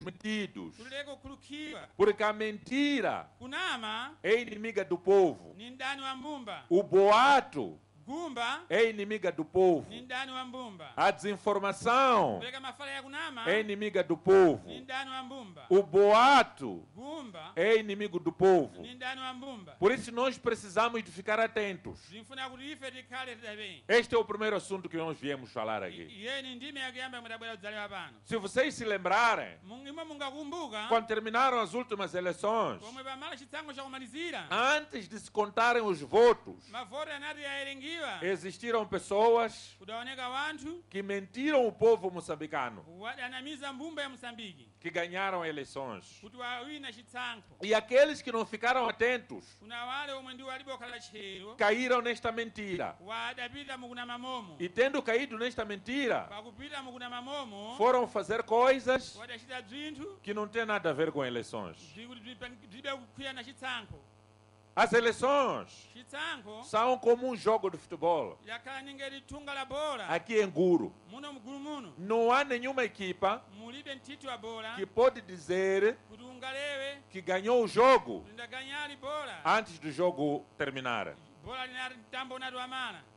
metidos. tuleke kukhulupirira. Porque a mentira Kunama é inimiga do povo. ni ndani wa mbumba. O boato Gumba é inimiga do povo. ni ndani wa mbumba. A desinformação Kuleka mafala ya kunama é inimiga do povo. ni ndani wa mbumba. O boato Gumba é inimigo do povo. ni ndani wa mbumba. Por isso nós precisamos de ficar atentos. Zinfuna kuti ife tikhale tidabwino. Este é o primeiro assunto que nós viemos falar aqui. Iye ni ndime yakuyamba mudabwera kudzalewa pano. Se vocês se lembrarem, Imwe mungakumbuka quando terminaram as últimas eleições, pomwe pamala chitsango chakumalizira antes de se contarem os votos, mavoti anati yaerengiwa existiram pessoas kudaoneka wanthu que mentiram o povo moçambicano, wadanamiza mbumba ya Msambiki que ganharam eleições. kuti wawina chitsankho. E aqueles que não ficaram atentos Kuna wale omwe ndiwo alibe okhala tchero caíram nesta mentira. wadapita mukunama momo. E tendo caído nesta mentira, Pakupita mukunama momo foram fazer coisas wadachita bzinthu que não têm nada a ver com eleições. zikuti zilibe kukhwiyana chitsankho. As eleições Chitsankho são como um jogo de futebol. yakhala ningeti thunga la bola Aqui em Guru, muno mgulu muno não há nenhuma equipa mulibe mthiti wa bola que pode dizer kuti ungalewe que ganhou o jogo kuti ndaganyali bola antes do jogo terminar. bola linati mtambo unati wamana.